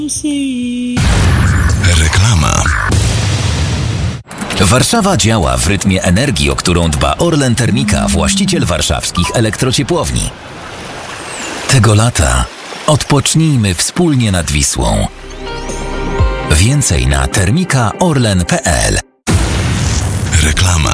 Reklama. Warszawa działa w rytmie energii, o którą dba Orlen Termika, właściciel warszawskich elektrociepłowni. Tego lata odpocznijmy wspólnie nad Wisłą. Więcej na termikaorlen.pl. Reklama.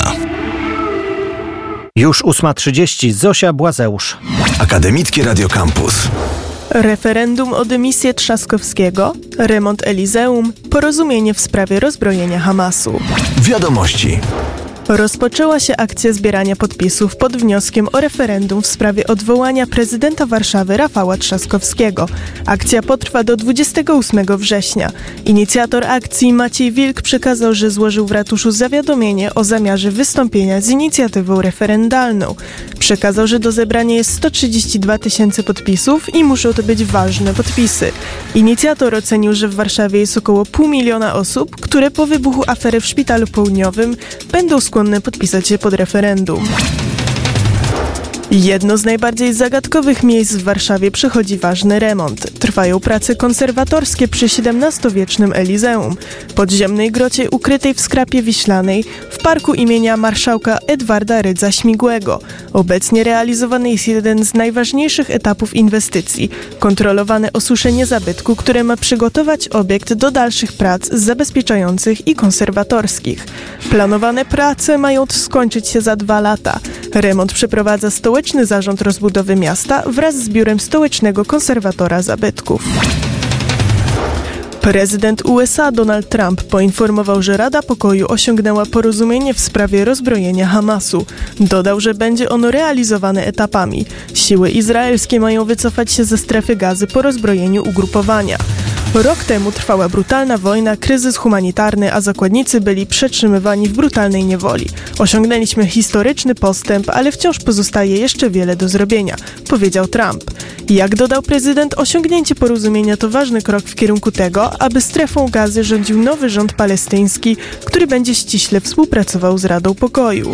Już 8:30. Zosia Błazeusz. Akademickie Radio Campus. Referendum o dymisję Trzaskowskiego, remont Elizeum, porozumienie w sprawie rozbrojenia Hamasu. Wiadomości. Rozpoczęła się akcja zbierania podpisów pod wnioskiem o referendum w sprawie odwołania prezydenta Warszawy Rafała Trzaskowskiego. Akcja potrwa do 28 września. Inicjator akcji Maciej Wilk przekazał, że złożył w ratuszu zawiadomienie o zamiarze wystąpienia z inicjatywą referendalną. Przekazał, że do zebrania jest 132 000 podpisów i muszą to być ważne podpisy. Inicjator ocenił, że w Warszawie jest około 500 000 osób, które po wybuchu afery w Szpitalu Południowym będą skłonne podpisać się pod referendum. Jedno z najbardziej zagadkowych miejsc w Warszawie przechodzi ważny remont. Trwają prace konserwatorskie przy XVII-wiecznym Elizeum, podziemnej grocie ukrytej w skrapie wiślanej w parku imienia marszałka Edwarda Rydza-Śmigłego. Obecnie realizowany jest jeden z najważniejszych etapów inwestycji – kontrolowane osuszenie zabytku, które ma przygotować obiekt do dalszych prac zabezpieczających i konserwatorskich. Planowane prace mają skończyć się za 2 lata. Remont przeprowadza Stołeczny Zarząd Rozbudowy Miasta wraz z Biurem Stołecznego Konserwatora Zabytków. Prezydent USA Donald Trump poinformował, że Rada Pokoju osiągnęła porozumienie w sprawie rozbrojenia Hamasu. Dodał, że będzie ono realizowane etapami. Siły izraelskie mają wycofać się ze strefy Gazy po rozbrojeniu ugrupowania. Rok temu trwała brutalna wojna, kryzys humanitarny, a zakładnicy byli przetrzymywani w brutalnej niewoli. Osiągnęliśmy historyczny postęp, ale wciąż pozostaje jeszcze wiele do zrobienia, powiedział Trump. Jak dodał prezydent, osiągnięcie porozumienia to ważny krok w kierunku tego, aby strefą Gazy rządził nowy rząd palestyński, który będzie ściśle współpracował z Radą Pokoju.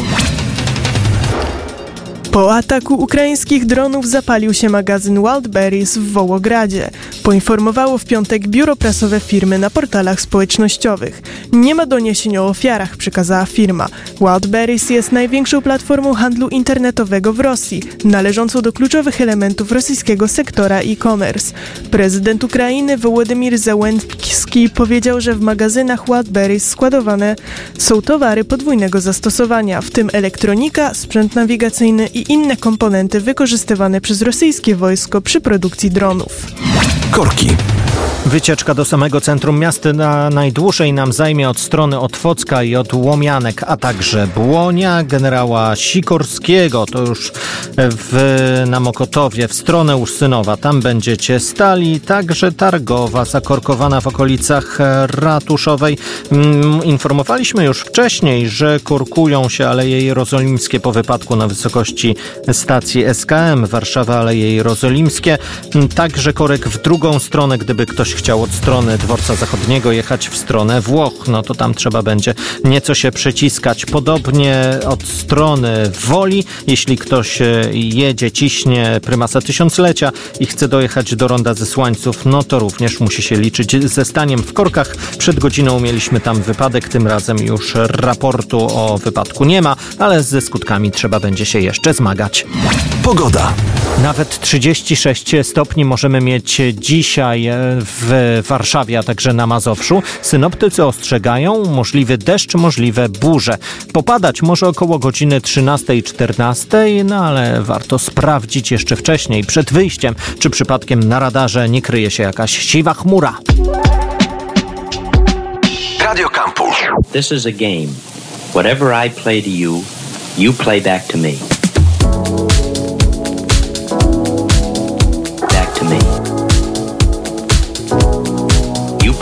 Po ataku ukraińskich dronów zapalił się magazyn Wildberries w Wołogradzie. Poinformowało w piątek biuro prasowe firmy na portalach społecznościowych. Nie ma doniesień o ofiarach, przekazała firma. Wildberries jest największą platformą handlu internetowego w Rosji, należącą do kluczowych elementów rosyjskiego sektora e-commerce. Prezydent Ukrainy Wołodymyr Zełenski powiedział, że w magazynach Wildberries składowane są towary podwójnego zastosowania, w tym elektronika, sprzęt nawigacyjny i inne komponenty wykorzystywane przez rosyjskie wojsko przy produkcji dronów. Korki. Wycieczka do samego centrum miasta najdłużej nam zajmie od strony Otwocka i od Łomianek, a także Błonia, generała Sikorskiego, to już na Mokotowie, w stronę Ursynowa. Tam będziecie stali, także Targowa, zakorkowana w okolicach Ratuszowej. Informowaliśmy już wcześniej, że korkują się Aleje Jerozolimskie po wypadku na wysokości stacji SKM Warszawa Aleje Jerozolimskie. Także korek w drugą stronę, gdyby ktoś chciał od strony Dworca Zachodniego jechać w stronę Włoch, no to tam trzeba będzie nieco się przeciskać. Podobnie od strony Woli, jeśli ktoś jedzie, ciśnie Prymasa Tysiąclecia i chce dojechać do Ronda Zesłańców, no to również musi się liczyć ze staniem w korkach. Przed godziną mieliśmy tam wypadek, tym razem już raportu o wypadku nie ma, ale ze skutkami trzeba będzie się jeszcze zmagać. Pogoda. Nawet 36 stopni możemy mieć dzisiaj w Warszawie, a także na Mazowszu. Synoptycy ostrzegają możliwy deszcz, możliwe burze. Popadać może około godziny 13-14, no ale warto sprawdzić jeszcze wcześniej, przed wyjściem, czy przypadkiem na radarze nie kryje się jakaś siwa chmura. Radio Campus. This is a game. Whatever I play to you, you play back to me.